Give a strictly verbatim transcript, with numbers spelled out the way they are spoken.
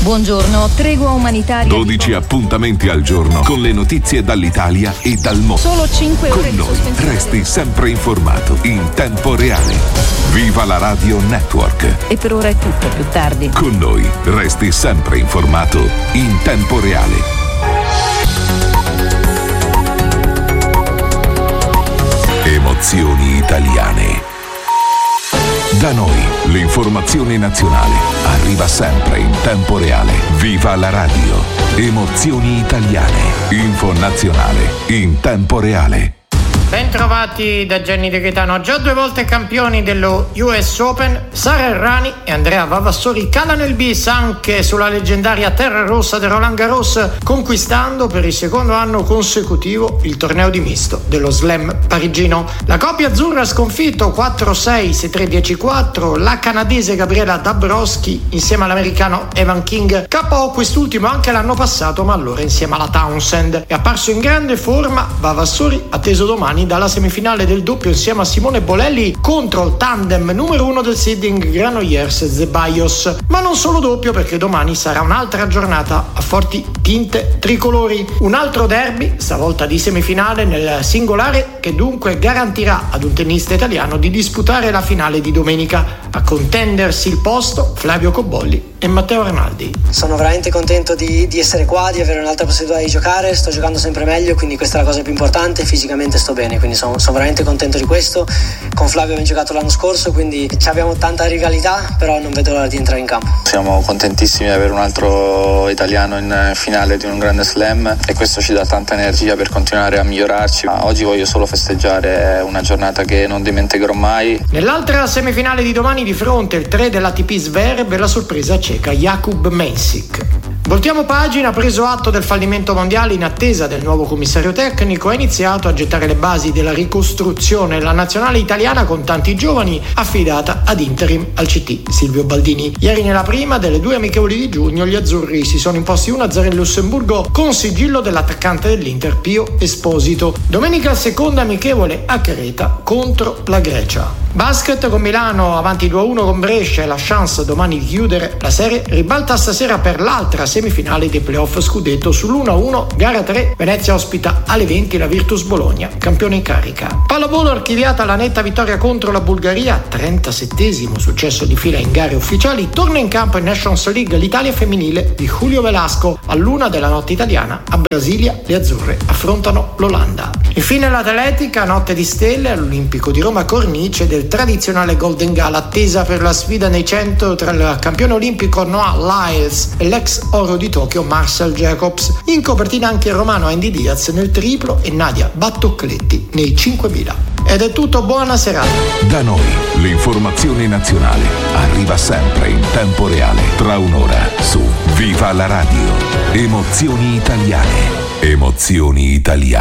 Buongiorno, tregua umanitaria. dodici appuntamenti al giorno con le notizie dall'Italia e dal mondo. Solo cinque ore con noi resti sempre informato in tempo reale. Viva la Radio Network. E per ora è tutto, più tardi. Con noi resti sempre informato in tempo reale. Emozioni italiane. Da noi l'informazione nazionale arriva sempre in tempo reale. Viva la radio. Emozioni italiane. Info nazionale in tempo reale. Bentrovati da Gianni De Gaetano. Già due volte campioni dello U S Open, Sara Errani e Andrea Vavassori calano il bis anche sulla leggendaria terra rossa del Roland Garros, conquistando per il secondo anno consecutivo il torneo di misto dello Slam parigino. La coppia azzurra ha sconfitto quattro sei, sei tre, dieci quattro la canadese Gabriela Dabrowski insieme all'americano Evan King, K O quest'ultimo anche l'anno passato, ma allora insieme alla Townsend. È apparso in grande forma Vavassori, atteso domani dalla semifinale del doppio insieme a Simone Bolelli contro il tandem numero uno del seeding Granollers-Zeballos. Ma non solo doppio, perché domani sarà un'altra giornata a forti tinte tricolori. Un altro derby, stavolta di semifinale nel singolare, che dunque garantirà ad un tennista italiano di disputare la finale di domenica. A contendersi il posto Flavio Cobolli e Matteo Arnaldi. Sono veramente contento di, di essere qua, di avere un'altra possibilità di giocare. Sto giocando sempre meglio, quindi questa è la cosa più importante. Fisicamente sto bene, quindi sono, sono veramente contento di questo. Con Flavio abbiamo giocato l'anno scorso, quindi abbiamo tanta rivalità, però non vedo l'ora di entrare in campo. Siamo contentissimi di avere un altro italiano in finale di un grande slam e questo ci dà tanta energia per continuare a migliorarci. Ma oggi voglio solo festeggiare, è una giornata che non dimenticherò mai. Nell'altra semifinale di domani di fronte il tre dell'A T P Zverev e la sorpresa ceca Jakub Mensik. Voltiamo pagina. Preso atto del fallimento mondiale in attesa del nuovo commissario tecnico, ha iniziato a gettare le basi della ricostruzione la nazionale italiana con tanti giovani, affidata ad interim al C T Silvio Baldini. Ieri nella prima delle due amichevoli di giugno gli azzurri si sono imposti uno a zero in Lussemburgo con sigillo dell'attaccante dell'Inter Pio Esposito. Domenica seconda amichevole a Creta contro la Grecia. Basket con Milano avanti due a uno con Brescia e la chance domani di chiudere la serie ribalta stasera per l'altra semifinale dei playoff scudetto sull'uno a uno gara tre. Venezia ospita alle venti la Virtus Bologna, campione in carica. Pallavolo archiviata la netta vittoria contro la Bulgaria, trentasettesimo successo di fila in gare ufficiali. Torna in campo in Nations League l'Italia femminile di Julio Velasco. All'una della notte italiana a Brasilia le azzurre affrontano l'Olanda. Infine l'atletica, notte di stelle all'Olimpico di Roma Cornice del tradizionale Golden Gala, attesa per la sfida nei cento tra il campione olimpico Noah Lyles e l'ex oro di Tokyo Marcel Jacobs. In copertina anche il romano Andy Diaz nel triplo e Nadia Battocletti nei cinquemila. Ed è tutto, buona serata. Da noi l'informazione nazionale arriva sempre in tempo reale. Tra un'ora su Viva la radio. Emozioni italiane. Emozioni italiane.